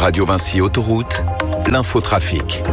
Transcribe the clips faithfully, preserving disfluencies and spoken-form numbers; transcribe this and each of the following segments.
Radio Vinci Autoroute, l'infotrafic.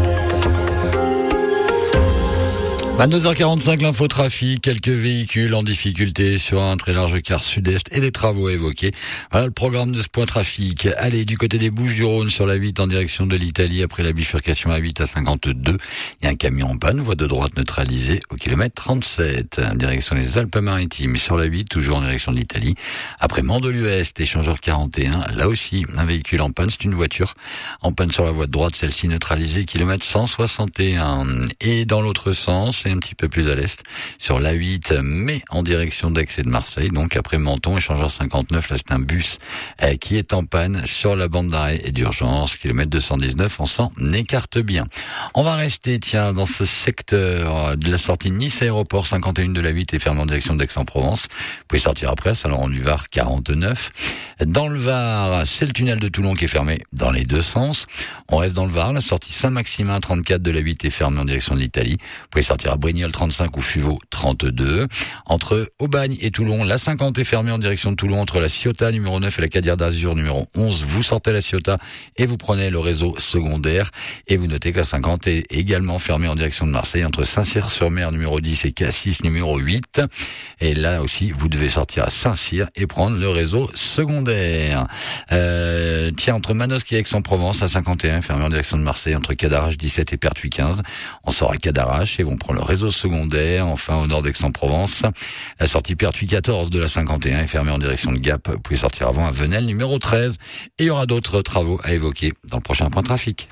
vingt-deux heures quarante-cinq, l'infotrafic, quelques véhicules en difficulté sur un très large quart sud-est et des travaux à évoquer. Voilà le programme de ce point trafic. Allez, du côté des Bouches-du-Rhône sur la huit en direction de l'Italie après la bifurcation A huit à cinquante-deux. Il y a un camion en panne, voie de droite neutralisée au kilomètre trente-sept. En direction des Alpes-Maritimes sur la huit, toujours en direction de l'Italie. Après Mandelieu-Est, échangeur quarante et un, là aussi un véhicule en panne, c'est une voiture en panne sur la voie de droite, celle-ci neutralisée, kilomètre cent soixante et un. Et dans l'autre sens, un petit peu plus à l'est, sur l'A huit, mais en direction d'Aix et de Marseille, donc après Menton, échangeur cinquante-neuf, là c'est un bus euh, qui est en panne sur la bande d'arrêt et d'urgence, kilomètre deux cent dix-neuf, on s'en écarte bien. On va rester, tiens, dans ce secteur de la sortie Nice Aéroport, cinquante et un de l'A huit est fermé en direction d'Aix-en-Provence. Vous pouvez sortir après, Saint-Laurent du Var, quarante-neuf. Dans le Var, c'est le tunnel de Toulon qui est fermé dans les deux sens. On reste dans le Var, la sortie Saint-Maximin, trente-quatre de l'A huit est fermée en direction de l'Italie. Vous pouvez sortir à Brignoles, trente-cinq ou Fuveau, trente-deux. Entre Aubagne et Toulon, la cinquante est fermée en direction de Toulon entre la Ciotat numéro neuf et la Cadière d'Azur numéro onze. Vous sortez la Ciotat et vous prenez le réseau secondaire. Et vous notez que la cinquante est également fermée en direction de Marseille entre Saint-Cyr-sur-Mer numéro dix et Cassis numéro huit. Et là aussi, vous devez sortir à Saint-Cyr et prendre le réseau secondaire. Euh, tiens, entre Manosque et Aix-en-Provence, la cinquante et un fermée en direction de Marseille entre Cadarache dix-sept et Pertuis quinze. On sort à Cadarache et on prend le réseau secondaire. Enfin, au nord d'Aix-en-Provence, la sortie Pertuis quatorze de la cinquante et un est fermée en direction de Gap. Vous pouvez sortir avant à Venelle numéro treize. Et il y aura d'autres travaux à évoquer dans le prochain point trafic.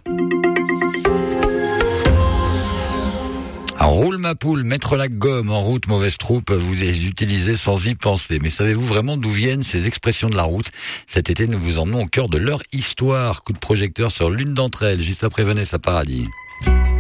Roule ma poule, mettre la gomme en route, mauvaise troupe, vous les utilisez sans y penser. Mais savez-vous vraiment d'où viennent ces expressions de la route? Cet été, nous vous emmenons au cœur de leur histoire. Coup de projecteur sur l'une d'entre elles, juste après Vanessa Paradis.